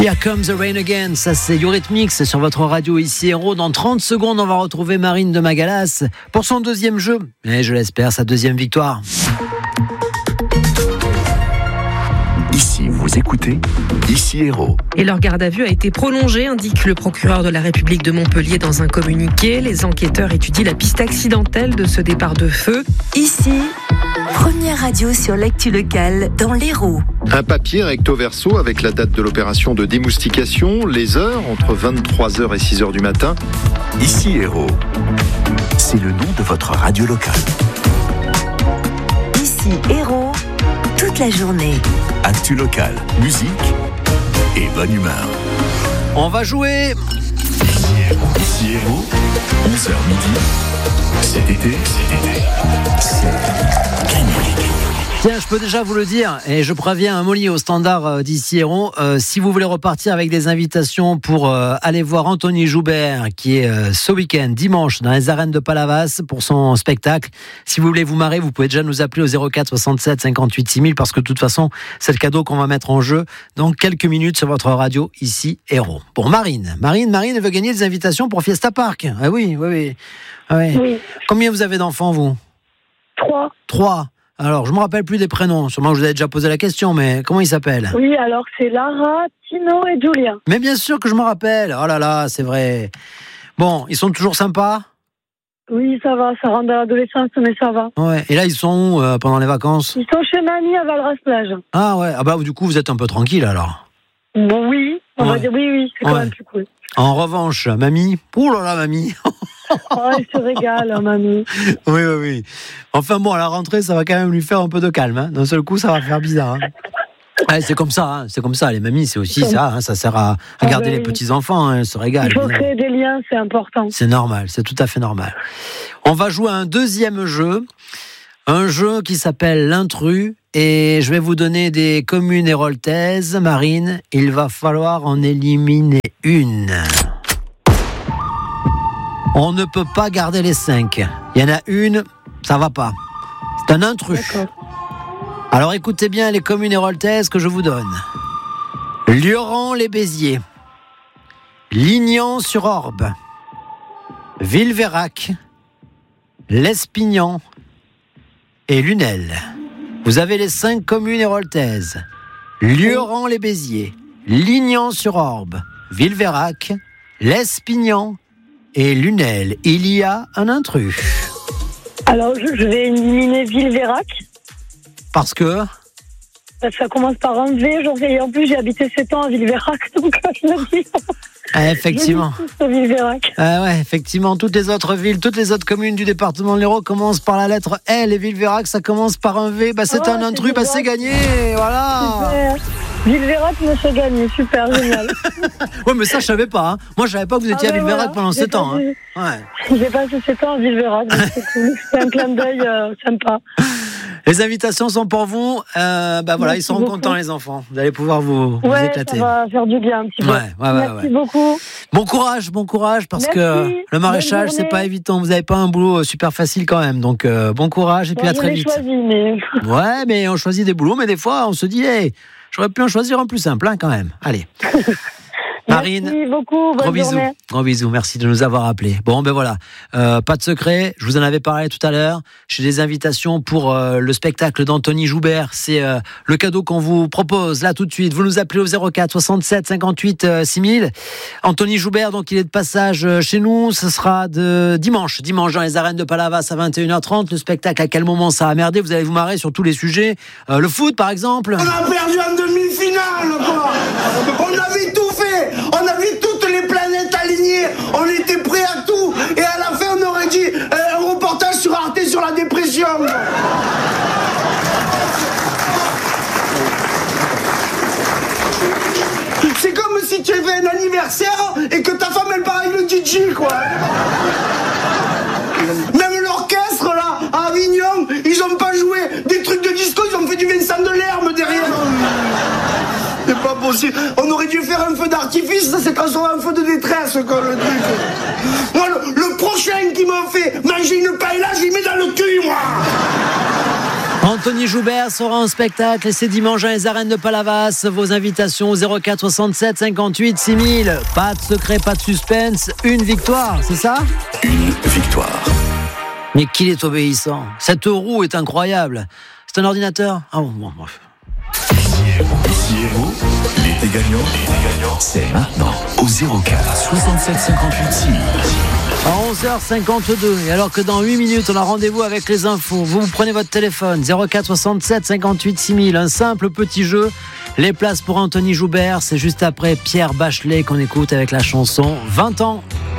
Here Comes the Rain Again, ça c'est Eurythmics sur votre radio ici Héros. Dans 30 secondes, on va retrouver Marine de Magalas pour son deuxième jeu. Et je l'espère, sa deuxième victoire. Ici, vous écoutez Ici Héros. Et leur garde à vue a été prolongée, indique le procureur de la République de Montpellier dans un communiqué. Les enquêteurs étudient la piste accidentelle de ce départ de feu. Ici, première radio sur l'actu locale dans l'Hérault. Un papier recto verso avec la date de l'opération de démoustication, les heures entre 23h et 6h du matin. Ici Héros. C'est le nom de votre radio locale. Ici Hérault, toute la journée. Actu locale, musique et bonne humeur. On va jouer. Ici Héros, 11h midi. Cet été, c'est gagné. Tiens, je peux déjà vous le dire, et je préviens Molly au standard d'ici Héron, si vous voulez repartir avec des invitations pour aller voir Anthony Joubert, qui est ce week-end, dimanche, dans les arènes de Palavas, pour son spectacle, si vous voulez vous marrer, vous pouvez déjà nous appeler au 04 67 58 6000, parce que de toute façon, c'est le cadeau qu'on va mettre en jeu dans quelques minutes sur votre radio, ici Héron. Bon, Marine, elle veut gagner des invitations pour Fiesta Park. Ah oui. Oui. Combien vous avez d'enfants, vous ? 3. Alors, je ne me rappelle plus des prénoms. Sûrement que je vous avais déjà posé la question, mais comment ils s'appellent ? Oui, alors c'est Lara, Tino et Julien. Mais bien sûr que je me rappelle. Oh là là, c'est vrai. Bon, ils sont toujours sympas ? Oui, ça va, ça rentre dans l'adolescence, mais ça va. Ouais. Et là, ils sont où pendant les vacances ? Ils sont chez mamie à Valras-Plage. Ah ouais. Ah bah du coup, vous êtes un peu tranquille alors. Bon, oui, on va dire oui, c'est quand même plus cool. En revanche, mamie. Ouh là là, mamie. Oh, elle se régale, mamie. Oui. Enfin bon, à la rentrée, ça va quand même lui faire un peu de calme. Hein. D'un seul coup, ça va faire bizarre. Hein. Ouais, c'est comme ça. Les mamies, c'est aussi ça. Hein. Ça sert à garder les petits-enfants. Hein. Elles se régalent. Il faut créer des liens, c'est important. C'est normal, c'est tout à fait normal. On va jouer à un deuxième jeu. Un jeu qui s'appelle l'Intrus. Et je vais vous donner des communes héroltaises. Marine, il va falloir en éliminer une. On ne peut pas garder les 5. Il y en a une, ça va pas. C'est un intrus. D'accord. Alors écoutez bien les communes héroltaises que je vous donne. Lioran-les-Béziers, Lignan-sur-Orbe, Villeveyrac, Lespignan et Lunel. Vous avez les 5 communes héroltaises. Lioran-les-Béziers, Lignan-sur-Orbe, Villeveyrac, Lespignan et Lunel. Il y a un intrus. Alors, je vais éliminer Villeveyrac. Parce que Ça commence par un V. Et en plus, j'ai habité 7 ans à Villeveyrac. Donc, je me dis... Effectivement. Effectivement, toutes les autres villes, toutes les autres communes du département de l'Hérault commencent par la lettre L et Villeveyrac, ça commence par un V. C'est un intrus, c'est gagné. Voilà. Super. Villeveyrac me fait gagner, super, génial. Ouais, mais ça, je savais pas. Hein. Moi, je savais pas que vous étiez à Villeveyrac pendant 7 ans. Hein. J'ai passé 7 ans à Villeveyrac, donc c'est cool. C'est un clin d'œil sympa. Les invitations sont pour vous. Voilà, ils seront contents, les enfants. Vous allez pouvoir vous éclater. Ça va faire du bien un petit peu. Merci beaucoup. Bon courage, parce que le maraîchage, c'est pas évident. Vous n'avez pas un boulot super facile quand même. Donc, bon courage et puis à très vite. Ouais, mais on choisit des boulots, mais des fois, on se dit, j'aurais pu en choisir un plus simple, quand même. Allez. Marine, merci beaucoup, gros bisous, merci de nous avoir appelés. Bon, voilà, pas de secret, je vous en avais parlé tout à l'heure. J'ai des invitations pour le spectacle d'Anthony Joubert. C'est le cadeau qu'on vous propose là tout de suite. Vous nous appelez au 04 67 58 6000. Anthony Joubert, donc il est de passage chez nous. Ce sera dimanche dans les arènes de Palavas à 21h30. Le spectacle, à quel moment ça a merdé? Vous allez vous marrer sur tous les sujets. Le foot, par exemple. On a perdu en demi-finale, quoi. On avait tout fait. On a vu toutes les planètes alignées. On était prêts à tout. Et à la fin, on aurait dit un reportage sur Arte sur la dépression. C'est comme si tu avais un anniversaire et que ta femme, elle part avec le DJ, quoi. Même l'orchestre, là, à Avignon, ils ont pas joué des trucs de disco, ils ont fait du Vincent Delerme derrière. C'est pas possible. On aurait dû faire un feu d'artifice, ça s'est transformé en feu de détresse, quoi, le truc. Moi, le prochain qui m'a fait manger une paella, je l'y mets dans le cul, moi. Anthony Joubert sera en spectacle et c'est dimanche dans les arènes de Palavas. Vos invitations au 04 67 58 6000. Pas de secret, pas de suspense. Une victoire, c'est ça ? Une victoire. Mais qu'il est obéissant. Cette roue est incroyable. C'est un ordinateur ? Ah bon, bref. Ici Héros, l'été gagnant, c'est maintenant au 04 67 58 6000. À 11h52, et alors que dans 8 minutes on a rendez-vous avec les infos, vous prenez votre téléphone 04 67 58 6000, un simple petit jeu, les places pour Anthony Joubert, c'est juste après Pierre Bachelet qu'on écoute avec la chanson 20 ans.